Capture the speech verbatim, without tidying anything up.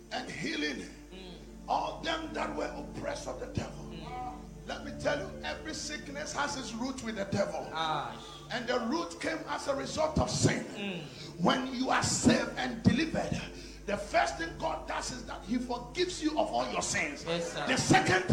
and healing mm. all them that were oppressed of the devil. Mm. Let me tell you, every sickness has its root with the devil. Ah. And the root came as a result of sin. Mm. When you are saved and delivered, the first thing God does is that He forgives you of all your sins. Yes, the second